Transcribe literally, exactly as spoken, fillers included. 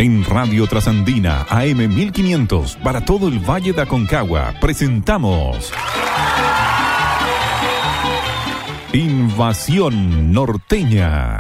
En Radio Trasandina, A M mil quinientos, para todo el Valle de Aconcagua, presentamos Invasión Norteña.